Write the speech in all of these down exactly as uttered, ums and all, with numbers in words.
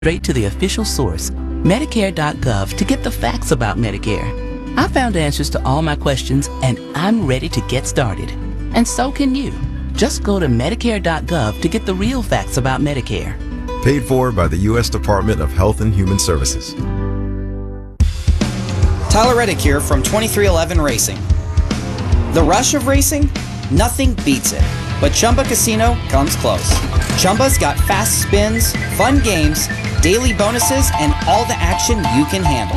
Straight to the official source, Medicare dot gov, to get the facts about Medicare. I found answers to all my questions, and I'm ready to get started. And so can you. Just go to Medicare dot gov to get the real facts about Medicare. Paid for by the U S Department of Health and Human Services. Tyler Reddick here from twenty-three eleven Racing. The rush of racing? Nothing beats it. But Chumba Casino comes close. Chumba's got fast spins, fun games, daily bonuses, and all the action you can handle.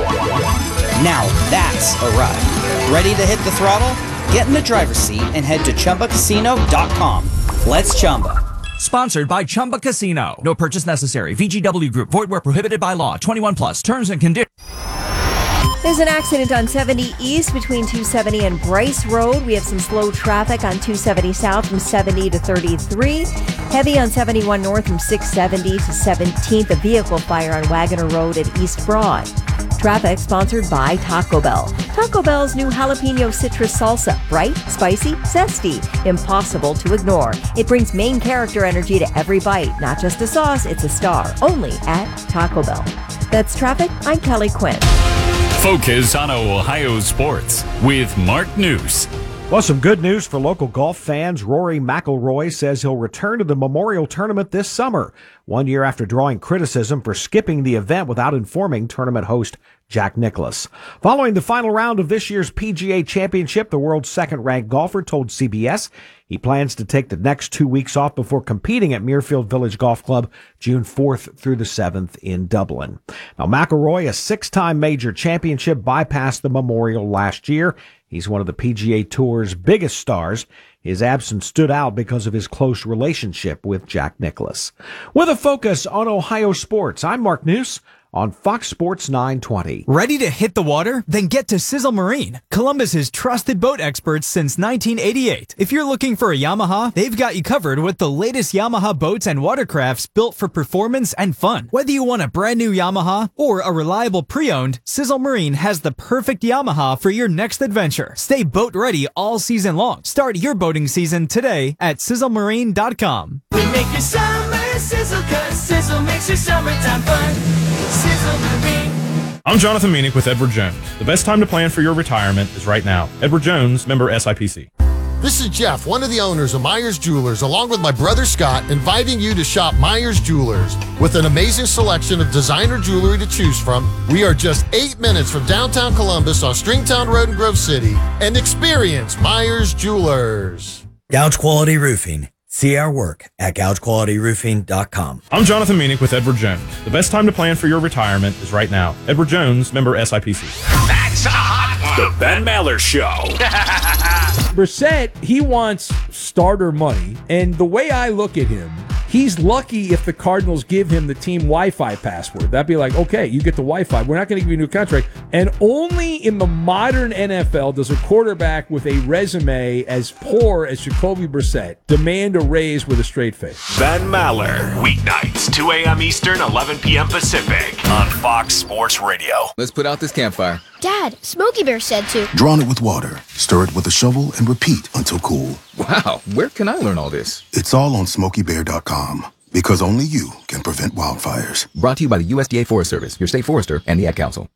Now that's a ride. Ready to hit the throttle? Get in the driver's seat and head to Chumba Casino dot com. Let's Chumba. Sponsored by Chumba Casino. No purchase necessary. V G W Group. Void where prohibited by law. twenty-one plus. Terms and conditions. There's an accident on seventy East between two seventy and Bryce Road. We have some slow traffic on two seventy South from seventy to thirty-three. Heavy on seventy-one North from six seventy to seventeenth. A vehicle fire on Wagoner Road at East Broad. Traffic sponsored by Taco Bell. Taco Bell's new jalapeno citrus salsa. Bright, spicy, zesty. Impossible to ignore. It brings main character energy to every bite. Not just a sauce, it's a star. Only at Taco Bell. That's traffic. I'm Kelly Quinn. Focus on Ohio sports with Mark News. Well, some good news for local golf fans. Rory McIlroy says he'll return to the Memorial Tournament this summer, one year after drawing criticism for skipping the event without informing tournament host Jack Nicklaus. Following the final round of this year's P G A Championship, the world's second-ranked golfer told C B S he plans to take the next two weeks off before competing at Muirfield Village Golf Club June fourth through the seventh in Dublin. Now, McIlroy, a six-time major championship, bypassed the Memorial last year. He's one of the P G A Tour's biggest stars. His absence stood out because of his close relationship with Jack Nicklaus. With a focus on Ohio sports, I'm Mark News on Fox Sports nine twenty. Ready to hit the water? Then get to Sizzle Marine, Columbus's trusted boat experts since nineteen eighty-eight. If you're looking for a Yamaha, they've got you covered with the latest Yamaha boats and watercrafts built for performance and fun. Whether you want a brand new Yamaha or a reliable pre-owned, Sizzle Marine has the perfect Yamaha for your next adventure. Stay boat ready all season long. Start your boating season today at sizzle marine dot com. We make your summer sizzle, cause Sizzle makes your summertime fun. Sizzle Marine. I'm Jonathan Meanick with Edward Jones. The best time to plan for your retirement is right now. Edward Jones, member S I P C. This is Jeff, one of the owners of Myers Jewelers, along with my brother Scott, inviting you to shop Myers Jewelers. With an amazing selection of designer jewelry to choose from, we are just eight minutes from downtown Columbus on Stringtown Road in Grove City. And experience Myers Jewelers. Gouge Quality Roofing. See our work at gouge quality roofing dot com. I'm Jonathan Meanick with Edward Jones. The best time to plan for your retirement is right now. Edward Jones, member S I P C. That's a hot one. The Ben Maller Show. Brissett, he wants starter money, and the way I look at him, he's lucky if the Cardinals give him the team Wi-Fi password. That'd be like, okay, you get the Wi-Fi. We're not going to give you a new contract. And only in the modern N F L does a quarterback with a resume as poor as Jacoby Brissett demand a raise with a straight face. Ben Maller, weeknights, two a.m. Eastern, eleven p.m. Pacific, on Fox Sports Radio. Let's put out this campfire. Dad, Smokey Bear said to. Drown it with water, stir it with a shovel, and repeat until cool. Wow, where can I learn all this? It's all on smokey bear dot com, because only you can prevent wildfires. Brought to you by the U S D A Forest Service, your state forester, and the Ad Council.